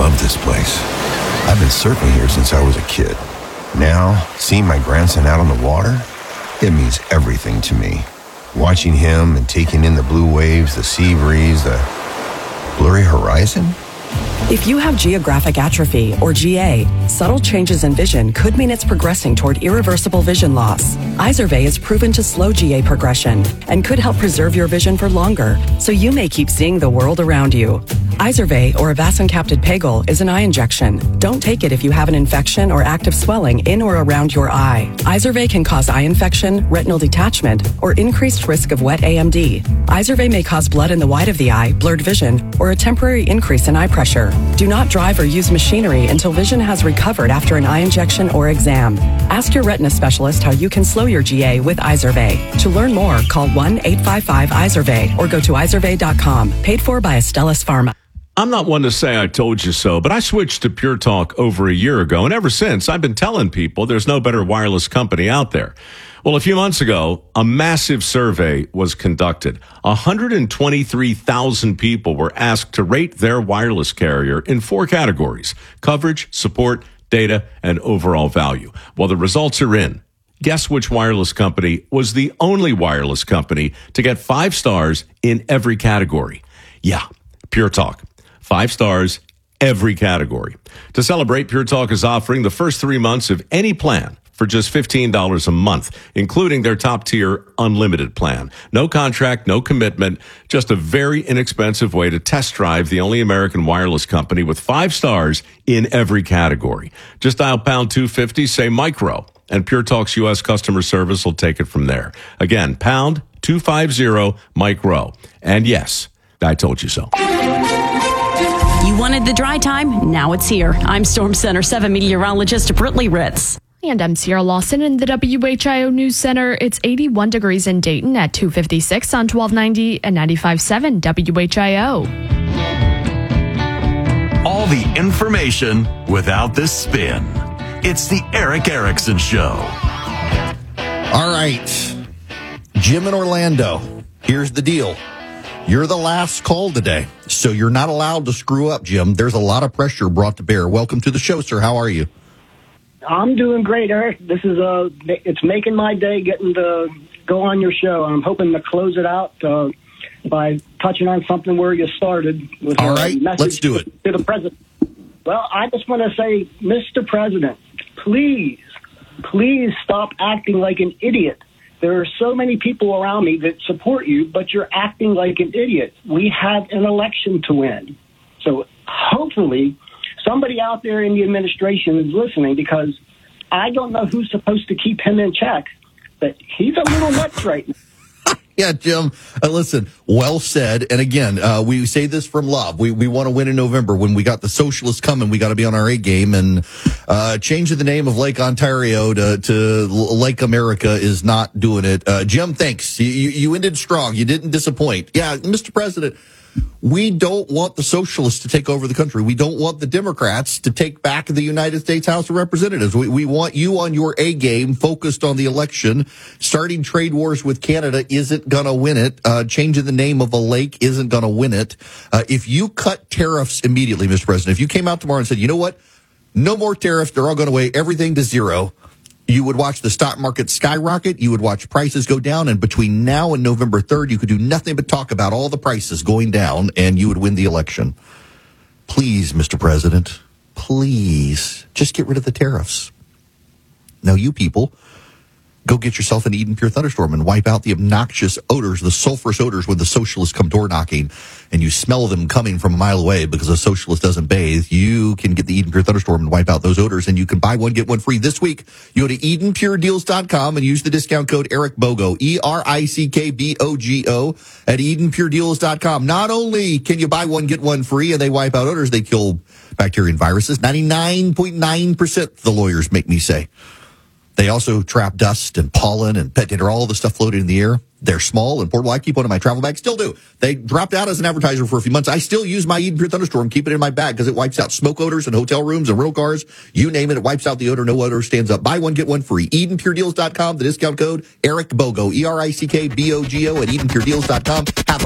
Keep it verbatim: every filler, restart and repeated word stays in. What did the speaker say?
love this place. I've been surfing here since I was a kid. Now, seeing my grandson out on the water, it means everything to me. Watching him and taking in the blue waves, the sea breeze, the blurry horizon. If you have geographic atrophy, or G A, subtle changes in vision could mean it's progressing toward irreversible vision loss. Izervay is proven to slow G A progression and could help preserve your vision for longer, so you may keep seeing the world around you. Izervay, or avacincaptad pegol, is an eye injection. Don't take it if you have an infection or active swelling in or around your eye. Izervay can cause eye infection, retinal detachment, or increased risk of wet A M D. Izervay may cause blood in the white of the eye, blurred vision, or a temporary increase in eye pressure. Do not drive or use machinery until vision has recovered after an eye injection or exam. Ask your retina specialist how you can slow your G A with Izervay. To learn more, call one eight five five Izervay or go to izervay dot com. Paid for by Astellas Pharma. I'm not one to say I told you so, but I switched to Pure Talk over a year ago, and ever since, I've been telling people there's no better wireless company out there. Well, a few months ago, a massive survey was conducted. one hundred twenty-three thousand people were asked to rate their wireless carrier in four categories: coverage, support, data, and overall value. Well, the results are in. Guess which wireless company was the only wireless company to get five stars in every category? Yeah, Pure Talk. Five stars, every category. To celebrate, Pure Talk is offering the first three months of any plan for just fifteen dollars a month, including their top-tier unlimited plan. No contract, no commitment, just a very inexpensive way to test drive the only American wireless company with five stars in every category. Just dial pound two fifty, say micro, and Pure Talk's U S customer service will take it from there. Again, pound two fifty, micro. And yes, I told you so. You wanted the dry time? Now it's here. I'm Storm Center seven meteorologist Brittany Ritz. And I'm Sierra Lawson in the W H I O News Center. It's eighty-one degrees in Dayton at two fifty-six on twelve ninety and ninety-five point seven W H I O. All the information without the spin. It's the Erick Erickson Show. All right. Jim in Orlando. Here's the deal. You're the last call today, so you're not allowed to screw up, Jim. There's a lot of pressure brought to bear. Welcome to the show, sir. How are you? I'm doing great, Eric. This is uh, it's making my day getting to go on your show. I'm hoping to close it out uh, by touching on something where you started. With All right, message let's do it. To the president. Well, I just want to say, Mister President, please, please stop acting like an idiot. There are so many people around me that support you, but you're acting like an idiot. We have an election to win. So hopefully somebody out there in the administration is listening, because I don't know who's supposed to keep him in check, but he's a little nuts right now. Yeah, Jim, uh, listen, well said. And again, uh, we say this from love. We we want to win in November. When we got the socialists coming, we got to be on our A game. And uh, changing the name of Lake Ontario to, to Lake America is not doing it. Uh, Jim, thanks. You, you ended strong. You didn't disappoint. Yeah, Mister President, we don't want the socialists to take over the country. We don't want the Democrats to take back the United States House of Representatives. We, we want you on your A game, focused on the election. Starting trade wars with Canada isn't going to win it. Uh, changing the name of a lake isn't going to win it. Uh, if you cut tariffs immediately, Mister President, if you came out tomorrow and said, you know what, no more tariffs, they're all going away, everything to zero, you would watch the stock market skyrocket. You would watch prices go down. And between now and November third, you could do nothing but talk about all the prices going down, and you would win the election. Please, Mister President, please just get rid of the tariffs. Now, you people, go get yourself an Eden Pure Thunderstorm and wipe out the obnoxious odors, the sulfurous odors when the socialists come door knocking and you smell them coming from a mile away because a socialist doesn't bathe. You can get the Eden Pure Thunderstorm and wipe out those odors, and you can buy one, get one free this week. You go to eden pure deals dot com and use the discount code Eric Bogo, E R I C K B O G O, at eden pure deals dot com. Not only can you buy one, get one free, and they wipe out odors, they kill bacteria and viruses. ninety-nine point nine percent, the lawyers make me say. They also trap dust and pollen and pet dander, all the stuff floating in the air. They're small and portable. I keep one in my travel bag. Still do. They dropped out as an advertiser for a few months. I still use my Eden Pure Thunderstorm, keep it in my bag because it wipes out smoke odors in hotel rooms and rental cars. You name it, it wipes out the odor. No odor stands up. Buy one, get one free. eden pure deals dot com. The discount code, Eric Bogo, E R I C K B O G O, at eden pure deals dot com. Have